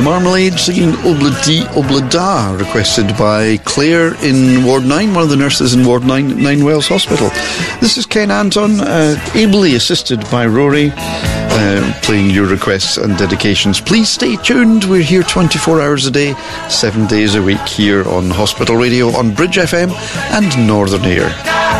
Marmalade singing Obladi Oblada, requested by Claire in Ward 9, one of the nurses in Ward 9 at Nine Wells Hospital. This is Ken Anton, ably assisted by Rory, playing your requests and dedications. Please stay tuned. We're here 24 hours a day, 7 days a week here on Hospital Radio on Bridge FM and Northern Air.